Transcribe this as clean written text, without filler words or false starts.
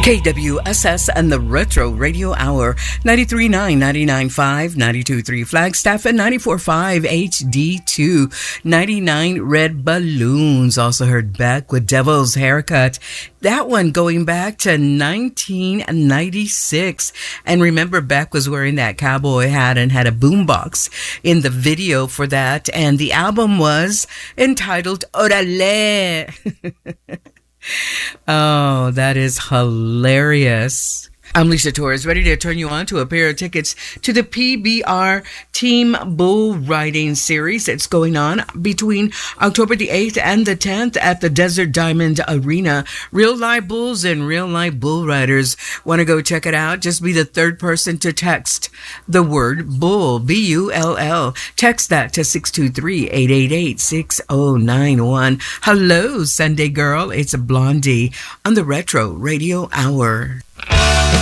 KWSS and the Retro Radio Hour, 93.9, 99.5, 92.3 Flagstaff, and 94.5 HD2, 99 Red Balloons. Also heard Beck with Devil's Haircut. That one going back to 1996. And remember, Beck was wearing that cowboy hat and had a boombox in the video for that. And the album was entitled Orale. Oh, that is hilarious. I'm Lisa Torres, ready to turn you on to a pair of tickets to the PBR Team Bull Riding Series. It's going on between October the 8th and the 10th at the Desert Diamond Arena. Real live bulls and real live bull riders. Want to go check it out? Just be the third person to text the word bull, B-U-L-L. Text that to 623-888-6091. Hello, Sunday girl. It's Blondie on the Retro Radio Hour.